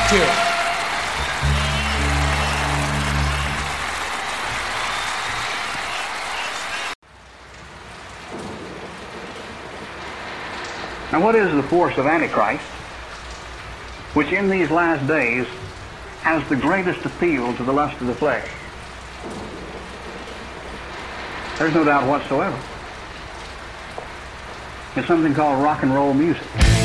to it. Now, what is the force of Antichrist, which in these last days has the greatest appeal to the lust of the flesh? There's no doubt whatsoever. It's something called rock and roll music.